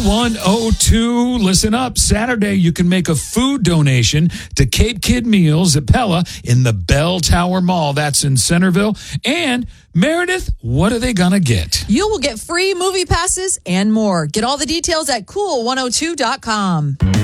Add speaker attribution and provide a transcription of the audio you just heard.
Speaker 1: 102. Listen up. Saturday, you can make a food donation to Cape Kid Meals at Pella in the Bell Tower Mall. That's in Centerville. And Meredith, what are they going to get?
Speaker 2: You will get free movie passes and more. Get all the details at cool102.com.